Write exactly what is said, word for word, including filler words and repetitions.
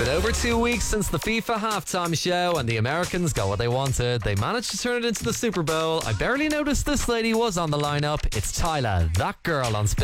With over two weeks since the FIFA halftime show and the Americans got what they wanted, they managed to turn it into the Super Bowl. I barely noticed this lady was on the lineup. It's Tyla, that girl on Spin.